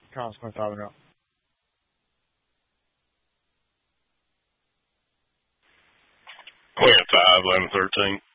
Consequence 5 and 0. We have 5, 11, 13.